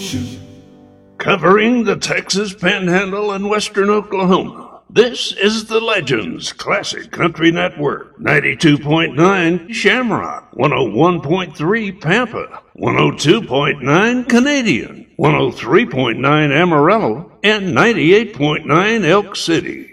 Covering the Texas Panhandle and western Oklahoma, this is the Legends Classic Country Network. 92.9 Shamrock, 101.3 Pampa, 102.9 Canadian, 103.9 Amarillo, and 98.9 Elk City.